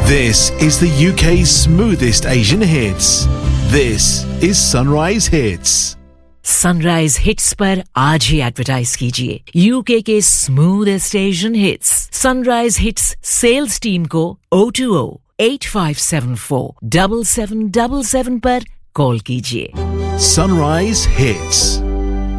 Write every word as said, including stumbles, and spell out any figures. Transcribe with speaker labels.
Speaker 1: This is the U K's smoothest Asian hits. This is Sunrise Hits.
Speaker 2: Sunrise Hits पर आज ही advertise कीजिए UK के smoothest Asian hits sunrise hits sales team को oh two oh eight five seven four seven seven seven seven पर call कीजिए.
Speaker 1: Sunrise Hits.